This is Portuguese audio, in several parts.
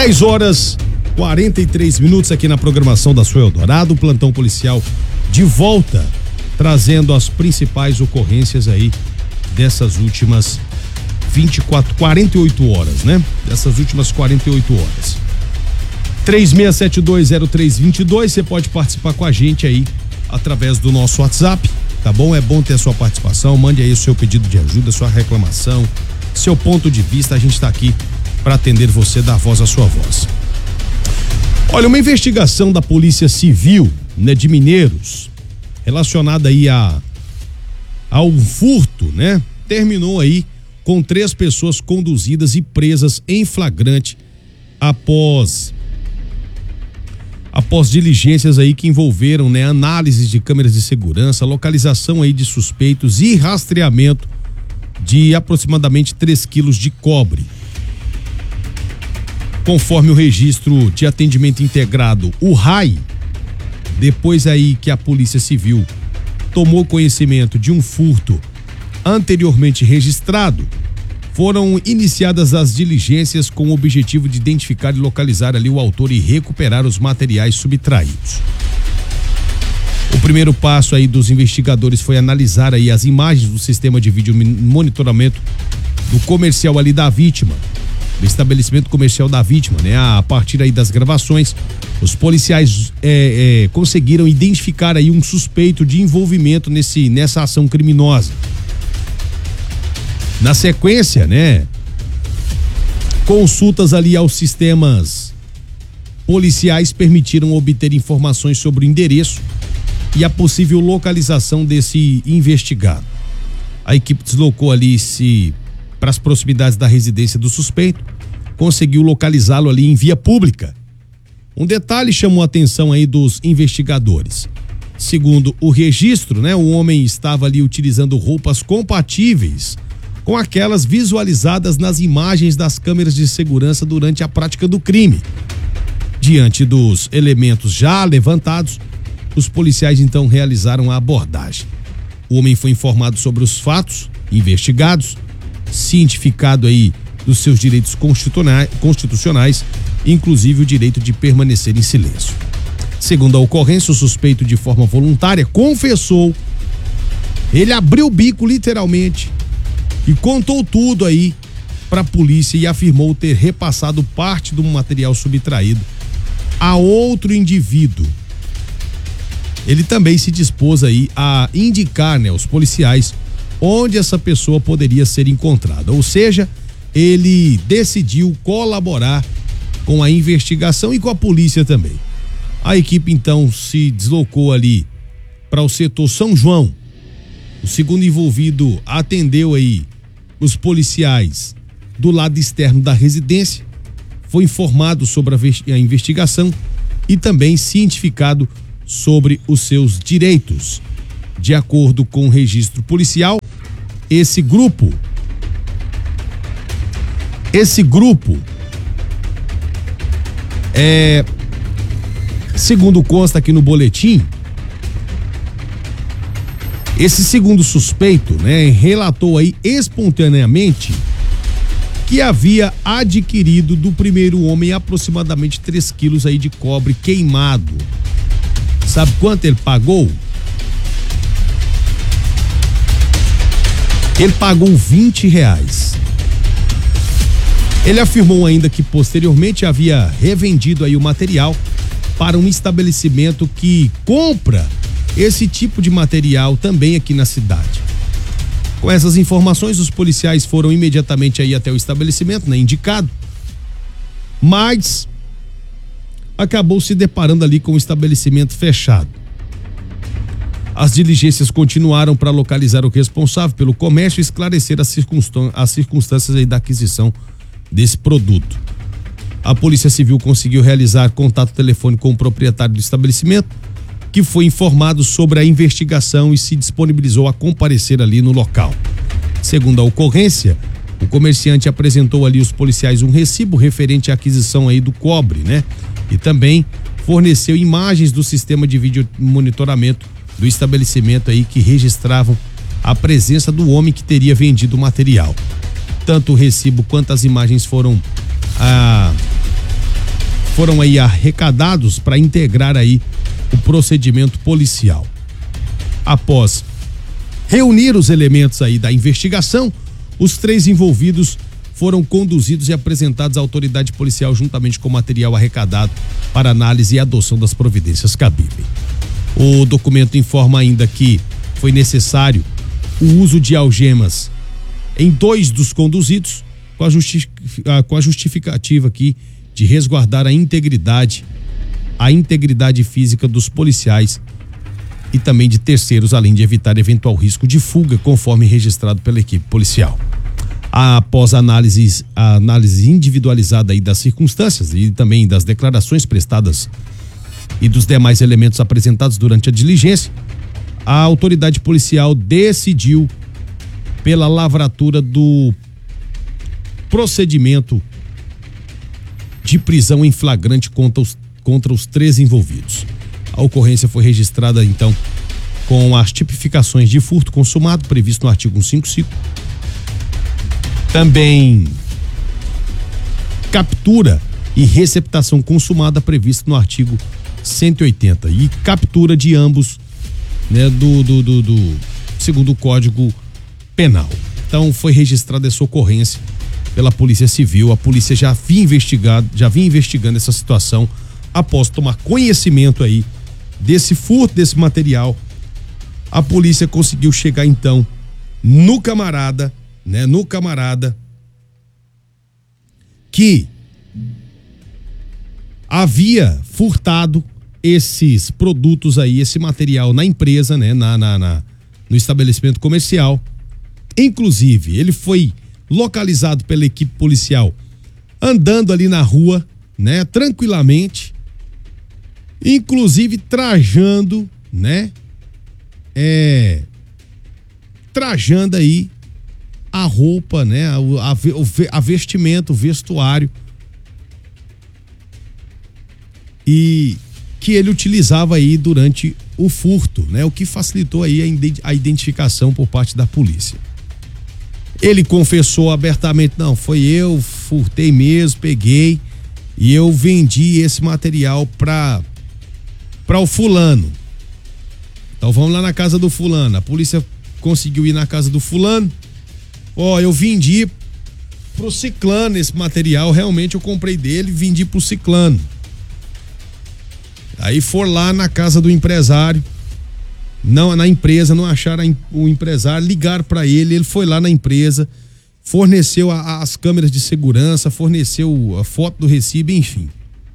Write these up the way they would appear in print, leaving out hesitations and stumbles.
10h43 aqui na programação da sua Eldorado, o plantão policial de volta, trazendo as principais ocorrências aí dessas últimas 48 horas, né? Dessas últimas 48 horas. 36720322, você pode participar com a gente aí através do nosso WhatsApp, tá bom? É bom ter a sua participação, mande aí o seu pedido de ajuda, sua reclamação, seu ponto de vista, a gente tá aqui para atender você, dar voz à sua voz. Olha, uma investigação da Polícia Civil, né, de Mineiros, relacionada aí ao furto, né, terminou aí com 3 pessoas conduzidas e presas em flagrante após diligências aí que envolveram, né, análise de câmeras de segurança, localização aí de suspeitos e rastreamento de aproximadamente 3 quilos de cobre. Conforme o registro de atendimento integrado, o RAI, depois aí que a Polícia Civil tomou conhecimento de um furto anteriormente registrado, foram iniciadas as diligências com o objetivo de identificar e localizar ali o autor e recuperar os materiais subtraídos. O primeiro passo aí dos investigadores foi analisar aí as imagens do sistema de vídeo monitoramento do comercial ali da vítima, do estabelecimento comercial da vítima, né? A partir aí das gravações, os policiais conseguiram identificar aí um suspeito de envolvimento nessa ação criminosa. Na sequência, né, consultas ali aos sistemas policiais permitiram obter informações sobre o endereço e a possível localização desse investigado. A equipe deslocou ali para as proximidades da residência do suspeito, conseguiu localizá-lo ali em via pública. Um detalhe chamou a atenção aí dos investigadores. Segundo o registro, né, o homem estava ali utilizando roupas compatíveis com aquelas visualizadas nas imagens das câmeras de segurança durante a prática do crime. Diante dos elementos já levantados, os policiais então realizaram a abordagem. O homem foi informado sobre os fatos investigados, cientificado aí dos seus direitos constitucionais, inclusive o direito de permanecer em silêncio. Segundo a ocorrência, o suspeito, de forma voluntária, confessou. Ele abriu o bico literalmente e contou tudo aí para a polícia e afirmou ter repassado parte do material subtraído a outro indivíduo. Ele também se dispôs aí a indicar, né, aos policiais onde essa pessoa poderia ser encontrada. Ou seja, ele decidiu colaborar com a investigação e com a polícia também. A equipe então se deslocou ali para o setor São João. O segundo envolvido atendeu aí os policiais do lado externo da residência, foi informado sobre a investigação e também cientificado sobre os seus direitos. De acordo com o registro policial, esse grupo, segundo consta aqui no boletim, esse segundo suspeito, né, relatou aí espontaneamente que havia adquirido do primeiro homem aproximadamente 3 quilos aí de cobre queimado. Sabe quanto ele pagou? Ele pagou R$20. Ele afirmou ainda que posteriormente havia revendido aí o material para um estabelecimento que compra esse tipo de material também aqui na cidade. Com essas informações, os policiais foram imediatamente aí até o estabelecimento, né, indicado, mas acabou se deparando ali com o estabelecimento fechado. As diligências continuaram para localizar o responsável pelo comércio e esclarecer as circunstâncias aí da aquisição desse produto. A Polícia Civil conseguiu realizar contato telefônico com o proprietário do estabelecimento, que foi informado sobre a investigação e se disponibilizou a comparecer ali no local. Segundo a ocorrência, o comerciante apresentou ali aos policiais um recibo referente à aquisição aí do cobre, né? E também forneceu imagens do sistema de vídeo monitoramento do estabelecimento aí que registravam a presença do homem que teria vendido o material. Tanto o recibo quanto as imagens foram foram aí arrecadados para integrar aí o procedimento policial. Após reunir os elementos aí da investigação, os 3 envolvidos foram conduzidos e apresentados à autoridade policial juntamente com o material arrecadado para análise e adoção das providências cabíveis. O documento informa ainda que foi necessário o uso de algemas em 2 dos conduzidos, com a justificativa aqui de resguardar a integridade física dos policiais e também de terceiros, além de evitar eventual risco de fuga, conforme registrado pela equipe policial. Após a análise individualizada aí das circunstâncias e também das declarações prestadas e dos demais elementos apresentados durante a diligência, a autoridade policial decidiu pela lavratura do procedimento de prisão em flagrante contra os 3 envolvidos. A ocorrência foi registrada, então, com as tipificações de furto consumado, previsto no artigo 155. Também captura e receptação consumada, prevista no artigo 180. E captura de ambos, né, segundo o Código Penal. Então, foi registrada essa ocorrência pela Polícia Civil. A polícia já vinha investigando essa situação após tomar conhecimento aí desse furto, desse material. A polícia conseguiu chegar então no camarada que havia furtado esses produtos aí, esse material na empresa, né, no estabelecimento comercial. Inclusive, ele foi localizado pela equipe policial andando ali na rua, né, tranquilamente, inclusive trajando, né, trajando aí a roupa, né, a vestimenta, o vestuário, e que ele utilizava aí durante o furto, né, o que facilitou aí a identificação por parte da polícia. Ele confessou abertamente: não, foi eu, furtei mesmo, peguei e eu vendi esse material para o fulano. Então vamos lá na casa do fulano. A polícia conseguiu ir na casa do fulano. Eu vendi pro ciclano esse material, realmente eu comprei dele, vendi pro ciclano. Aí for lá na casa do empresário, não, na empresa, não acharam o empresário, ligaram para ele foi lá na empresa, forneceu as câmeras de segurança, forneceu a foto do recibo, enfim.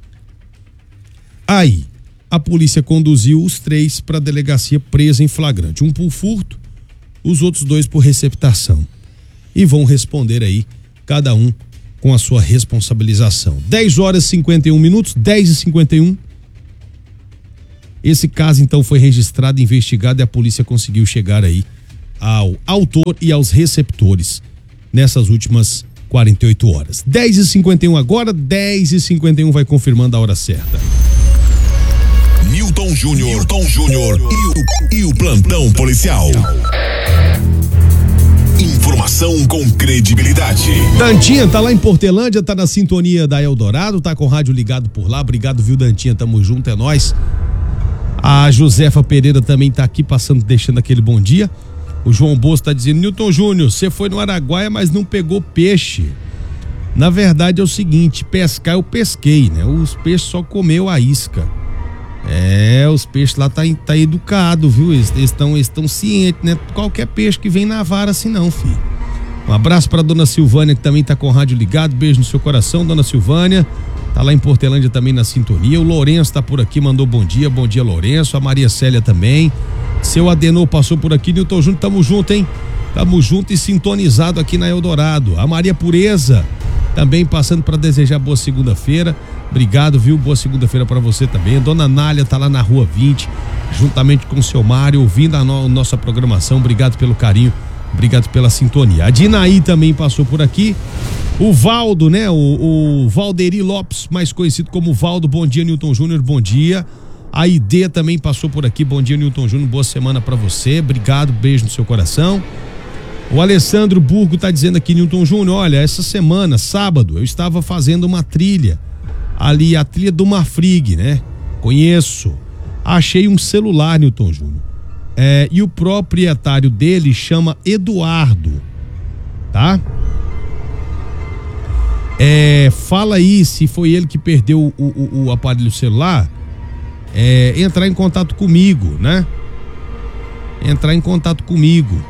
Aí, a polícia conduziu os 3 para a delegacia presa em flagrante, um por furto, os outros 2 por receptação. E vão responder aí, cada um com a sua responsabilização. 10h51, 10h51. Esse caso então foi registrado, investigado, e a polícia conseguiu chegar aí ao autor e aos receptores nessas últimas 48 horas. 10h51 agora, 10h51 vai confirmando a hora certa. Newton Júnior e o plantão policial. Informação com credibilidade. Dantinha tá lá em Portelândia, tá na sintonia da Eldorado, tá com o rádio ligado por lá. Obrigado, viu, Dantinha? Tamo junto, é nóis. A Josefa Pereira também tá aqui passando, deixando aquele bom dia. O João Bosso tá dizendo: Newton Júnior, você foi no Araguaia, mas não pegou peixe. Na verdade é o seguinte, pescar eu pesquei, né? Os peixes só comeu a isca. Os peixes lá tá educado, viu? Eles estão cientes, né? Qualquer peixe que vem na vara assim não, filho. Um abraço pra dona Silvânia, que também tá com o rádio ligado. Beijo no seu coração, dona Silvânia. Tá lá em Portelândia também na sintonia. O Lourenço tá por aqui, mandou bom dia Lourenço. A Maria Célia também. Seu Adenor passou por aqui. Newton Júnior, tamo junto, hein? Tamo junto e sintonizado aqui na Eldorado. A Maria Pureza também passando para desejar boa segunda-feira. Obrigado, viu? Boa segunda-feira para você também. A dona Nália tá lá na Rua 20, juntamente com o seu Mário, ouvindo a nossa programação. Obrigado pelo carinho, obrigado pela sintonia. A Dinaí também passou por aqui. O Valdo, né? O Valderi Lopes, mais conhecido como Valdo. Bom dia, Newton Júnior, bom dia. A Ide também passou por aqui. Bom dia, Newton Júnior, boa semana para você. Obrigado, beijo no seu coração. O Alessandro Burgo tá dizendo aqui: Newton Júnior, olha, essa semana, sábado, eu estava fazendo uma trilha ali a trilha do Marfrig, né? Conheço. Achei um celular, Newton Júnior. E o proprietário dele chama Eduardo, tá? Fala aí se foi ele que perdeu o aparelho celular. Entrar em contato comigo, né? Entrar em contato comigo.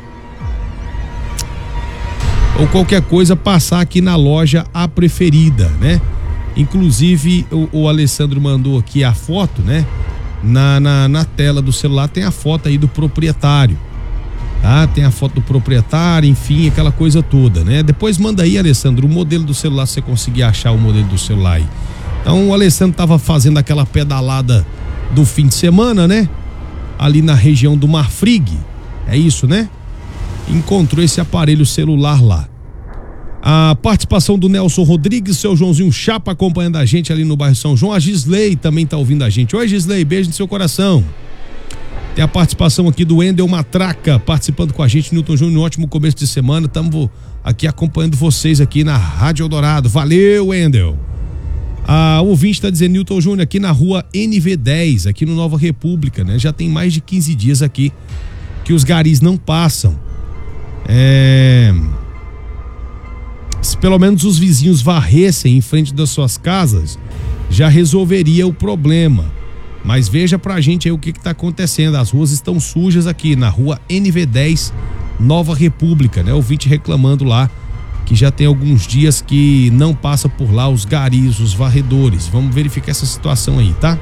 Ou qualquer coisa, passar aqui na loja A Preferida, né? Inclusive o Alessandro mandou aqui a foto, né? Na tela do celular tem a foto aí do proprietário, tá? Tem a foto do proprietário, enfim, aquela coisa toda, né? Depois manda aí, Alessandro, o modelo do celular, se você conseguir achar o modelo do celular aí. Então o Alessandro tava fazendo aquela pedalada do fim de semana, né? Ali na região do Marfrig, é isso, né? Encontrou esse aparelho celular lá. A participação do Nelson Rodrigues, seu Joãozinho Chapa acompanhando a gente ali no bairro São João. A Gisley também tá ouvindo a gente. Oi, Gisley, beijo no seu coração. Tem a participação aqui do Wendel Matraca participando com a gente. Newton Júnior, um ótimo começo de semana. Estamos aqui acompanhando vocês aqui na Rádio Eldorado. Valeu, Wendel. A ouvinte está dizendo, Newton Júnior, aqui na rua NV10, aqui no Nova República, né? Já tem mais de 15 dias aqui que os garis não passam. Se pelo menos os vizinhos varressem em frente das suas casas, já resolveria o problema. Mas veja pra gente aí o que tá acontecendo. As ruas estão sujas aqui na rua NV10, Nova República, né? Ouvinte reclamando lá que já tem alguns dias que não passa por lá os garis, os varredores. Vamos verificar essa situação aí, tá?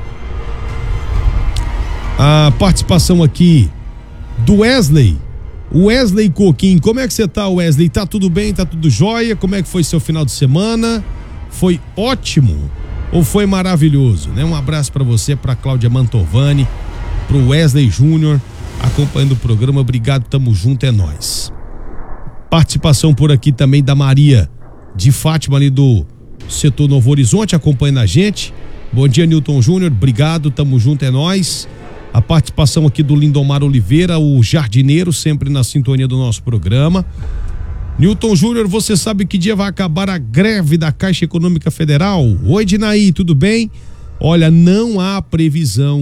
A participação aqui do Wesley Coquim. Como é que você tá, Wesley? Tá tudo bem? Tá tudo jóia? Como é que foi seu final de semana? Foi ótimo ou foi maravilhoso, né? Um abraço pra você, pra Cláudia Mantovani, pro Wesley Júnior acompanhando o programa. Obrigado, tamo junto, é nóis. Participação por aqui também da Maria de Fátima ali do setor Novo Horizonte acompanhando a gente. Bom dia, Newton Júnior, obrigado, tamo junto, é nóis. A participação aqui do Lindomar Oliveira, o jardineiro, sempre na sintonia do nosso programa. Newton Júnior, você sabe que dia vai acabar a greve da Caixa Econômica Federal? Oi, Dinaí, tudo bem? Olha, não há previsão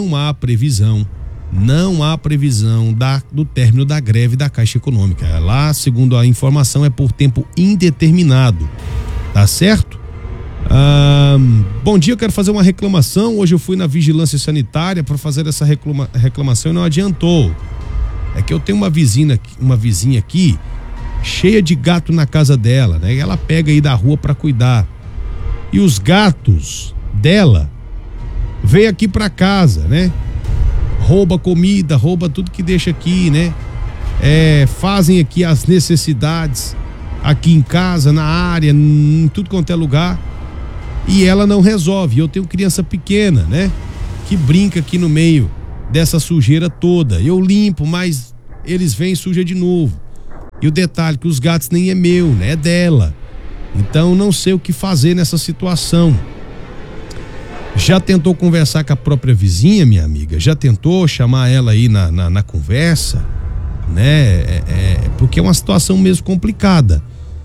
do término da greve da Caixa Econômica. Lá, segundo a informação, é por tempo indeterminado, tá certo? Bom dia, eu quero fazer uma reclamação. Hoje eu fui na vigilância sanitária para fazer essa reclamação e não adiantou. É que eu tenho uma vizinha aqui cheia de gato na casa dela, né? Ela pega aí da rua para cuidar. E os gatos dela vêm aqui para casa, né? Rouba comida, rouba tudo que deixa aqui, né? Fazem aqui as necessidades aqui em casa, na área, em tudo quanto é lugar. E ela não resolve. Eu tenho criança pequena, né? Que brinca aqui no meio dessa sujeira toda. Eu limpo, mas eles vêm e suja de novo. E o detalhe que os gatos nem é meu, né? É dela. Então não sei o que fazer nessa situação. Já tentou conversar com a própria vizinha, minha amiga? Já tentou chamar ela aí na conversa? Né? Porque é uma situação mesmo complicada.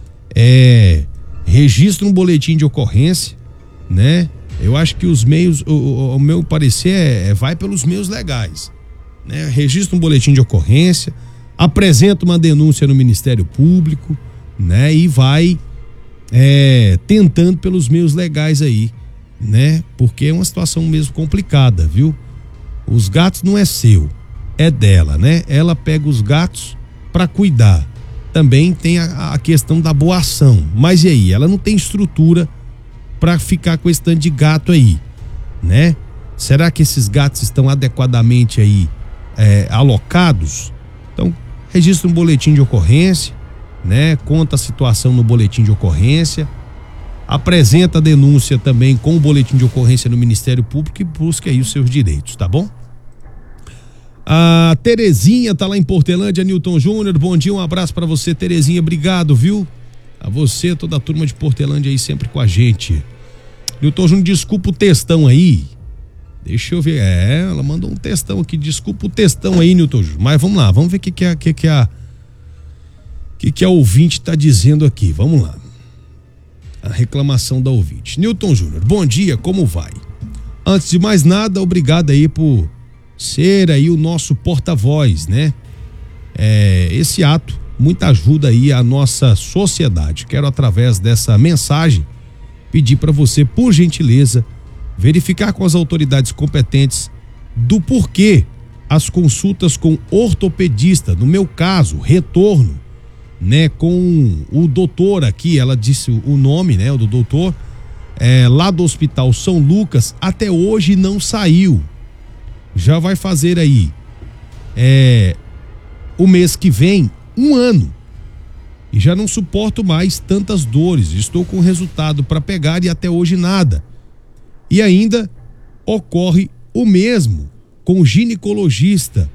Registra um boletim de ocorrência, né? Eu acho que os meios, o meu parecer vai pelos meios legais, né? Registra um boletim de ocorrência, apresenta uma denúncia no Ministério Público, né? E vai tentando pelos meios legais aí, né? Porque é uma situação mesmo complicada, viu? Os gatos não é seu, é dela, né? Ela pega os gatos para cuidar. Também tem a questão da boa ação. Mas e aí? Ela não tem estrutura para ficar com esse tanto de gato aí, né? Será que esses gatos estão adequadamente aí alocados? Então, registra um boletim de ocorrência, né? Conta a situação no boletim de ocorrência, apresenta a denúncia também com o boletim de ocorrência no Ministério Público e busca aí os seus direitos, tá bom? A Terezinha tá lá em Portelândia, Newton Júnior, bom dia, um abraço pra você, Terezinha, obrigado, viu? A você, toda a turma de Portelândia aí sempre com a gente. Newton Júnior, desculpa o textão aí. Deixa eu ver, ela mandou um textão aqui, desculpa o textão aí, Newton Júnior, mas vamos lá, vamos ver o que a ouvinte tá dizendo aqui, vamos lá. A reclamação da ouvinte. Newton Júnior, bom dia, como vai? Antes de mais nada, obrigado aí por ser aí o nosso porta-voz, né? Esse ato, muita ajuda aí à nossa sociedade. Quero, através dessa mensagem, pedir para você, por gentileza, verificar com as autoridades competentes do porquê as consultas com ortopedista, no meu caso, retorno, né, com o doutor aqui, ela disse o nome, né, o do doutor, lá do Hospital São Lucas, até hoje não saiu. Já vai fazer aí, o mês que vem, 1 ano. E já não suporto mais tantas dores. Estou com resultado para pegar e até hoje nada. E ainda ocorre o mesmo com o ginecologista,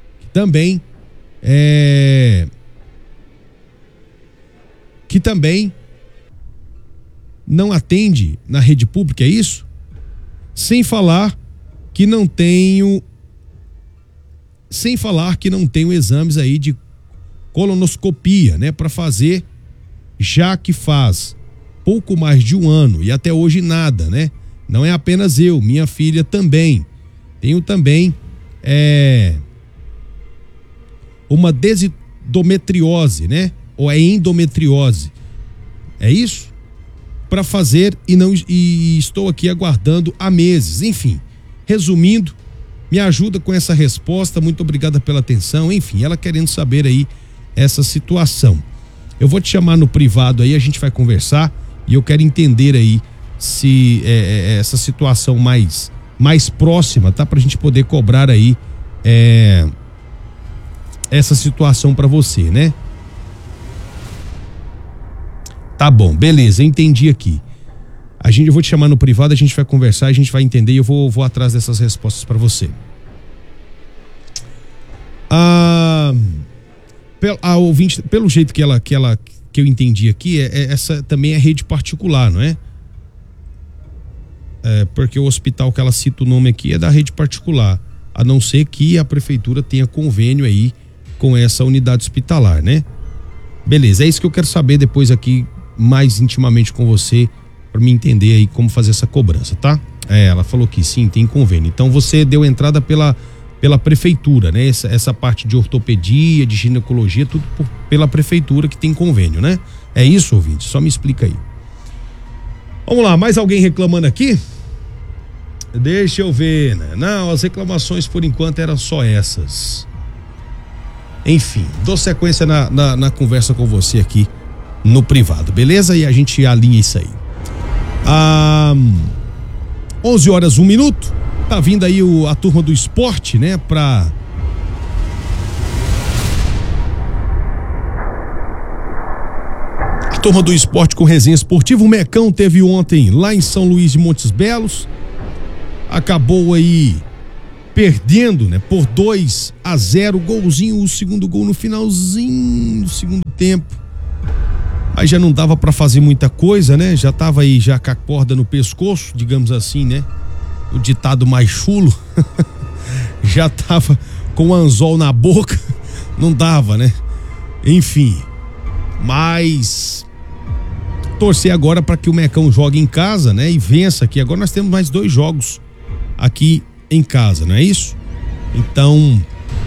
que também não atende na rede pública, é isso? Sem falar que não tenho exames aí de colonoscopia, né, para fazer, já que faz pouco mais de 1 ano e até hoje nada, né? Não é apenas eu, minha filha também. Tenho também uma desidometriose, né? Ou é endometriose. É isso? Para fazer e estou aqui aguardando há meses. Enfim, resumindo, me ajuda com essa resposta. Muito obrigada pela atenção. Enfim, ela querendo saber aí essa situação. Eu vou te chamar no privado aí, a gente vai conversar e eu quero entender aí se essa situação mais próxima, tá? Pra gente poder cobrar aí essa situação pra você, né? Tá bom, beleza, entendi aqui. Eu vou te chamar no privado, a gente vai conversar, a gente vai entender e eu vou atrás dessas respostas pra você. A ouvinte, pelo jeito que eu entendi aqui, essa também é rede particular, não é? Porque o hospital que ela cita o nome aqui é da rede particular, a não ser que a prefeitura tenha convênio aí com essa unidade hospitalar, né? Beleza, é isso que eu quero saber depois aqui mais intimamente com você, para me entender aí como fazer essa cobrança, tá? Ela falou que sim, tem convênio. Então você deu entrada pela prefeitura, né? Essa parte de ortopedia, de ginecologia, tudo pela prefeitura que tem convênio, né? É isso, ouvinte? Só me explica aí. Vamos lá, mais alguém reclamando aqui? Deixa eu ver, né? Não, as reclamações por enquanto eram só essas. Enfim, dou sequência na conversa com você aqui no privado, beleza? E a gente alinha isso aí. 11h01. Tá vindo aí a turma do esporte, né? A turma do esporte com resenha esportiva. O Mecão teve ontem lá em São Luís de Montes Belos. Acabou aí perdendo, né? Por 2-0, golzinho, o segundo gol no finalzinho do segundo tempo. Aí já não dava pra fazer muita coisa, né? Já tava aí já com a corda no pescoço, digamos assim, né? O ditado mais chulo. Já tava com o anzol na boca. Não dava, né? Enfim. Mas torcer agora para que o Mecão jogue em casa, né? E vença aqui. Agora nós temos mais 2 jogos aqui em casa, não é isso? Então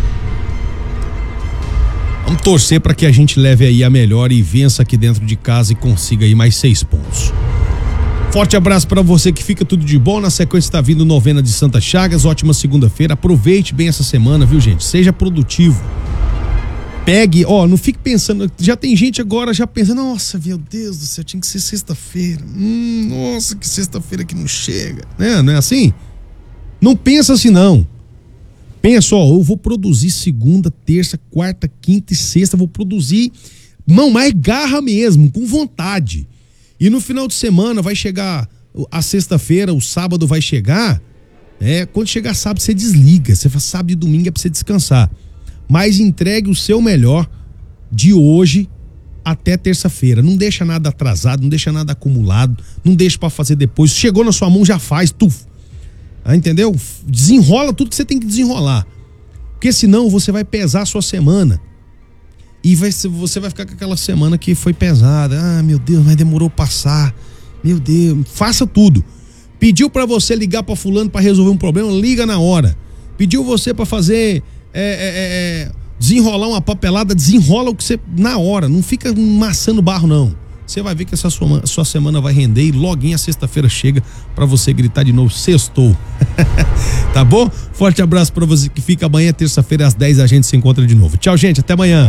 vamos torcer para que a gente leve aí a melhor e vença aqui dentro de casa e consiga aí mais 6 pontos. Forte abraço para você, que fica tudo de bom. Na sequência está vindo novena de Santa Chagas. Ótima segunda-feira. Aproveite bem essa semana, viu, gente? Seja produtivo. Pegue, não fique pensando. Já tem gente agora já pensando, nossa, meu Deus do céu, tinha que ser sexta-feira. Nossa, que sexta-feira que não chega. Não é assim? Não pensa assim, não. Pensa, eu vou produzir segunda, terça, quarta, quinta e sexta. Vou produzir, mais garra mesmo, com vontade. E no final de semana vai chegar a sexta-feira, o sábado vai chegar. Quando chegar sábado, você desliga. Você fala, sábado e domingo é pra você descansar. Mas entregue o seu melhor de hoje até terça-feira. Não deixa nada atrasado, não deixa nada acumulado, não deixa pra fazer depois. Chegou na sua mão, já faz, entendeu? Desenrola tudo que você tem que desenrolar. Porque senão você vai pesar a sua semana. E você vai ficar com aquela semana que foi pesada. Ah, meu Deus, mas demorou passar. Meu Deus, faça tudo. Pediu pra você ligar pra fulano pra resolver um problema, liga na hora. Pediu você pra fazer desenrolar uma papelada, desenrola o que você na hora, não fica maçando barro não. Você vai ver que essa sua semana vai render e loguinho a sexta-feira chega pra você gritar de novo, sextou. Tá bom? Forte abraço pra você que fica amanhã, terça-feira às 10 a gente se encontra de novo. Tchau, gente, até amanhã.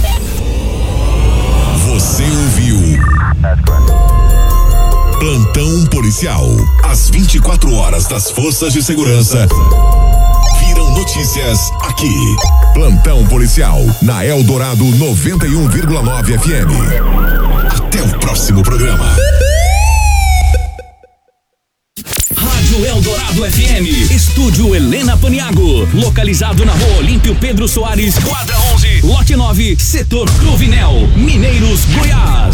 Você ouviu Plantão Policial. As 24 horas das forças de segurança viram notícias aqui. Plantão Policial na Eldorado 91,9 FM. Até o próximo programa. Rádio Eldorado FM, Estúdio Helena Paniago, localizado na Rua Olímpio Pedro Soares, quadra 11, lote 9, setor Cruvinel, Mineiros, Goiás.